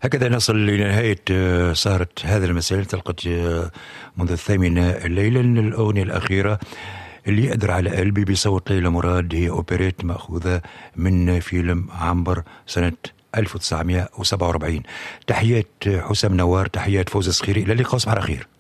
هكذا نصل لنهاية سهرة هذا المساء. التقت منذ 8 ليلا. الأغنية الأخيرة اللي يقدر على قلبي بصوت ليلى مراد هي أوبريت مأخوذة من فيلم عنبر سنة 1947. تحيات حسام نوار، تحيات فوز الصخيري، إلى اللقاء، صباح الخير.